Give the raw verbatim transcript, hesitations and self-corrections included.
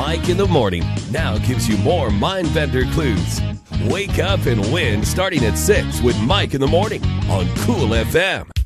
Mike in the Morning now gives you more Mind Bender clues. Wake up and win starting at six with Mike in the Morning on Cool F M.